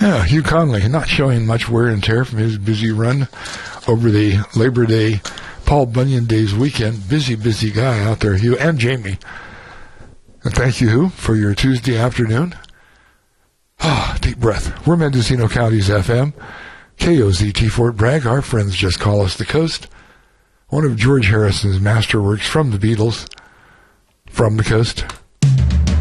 Yeah, Hugh Conley, not showing much wear and tear from his busy run over the Labor Day, Paul Bunyan Days weekend. Busy guy out there, Hugh, and Jamie. And thank you for your Tuesday afternoon. Deep breath. We're Mendocino County's FM, KOZT Fort Bragg. Our friends just call us the Coast. One of George Harrison's masterworks from the Beatles, from the Coast.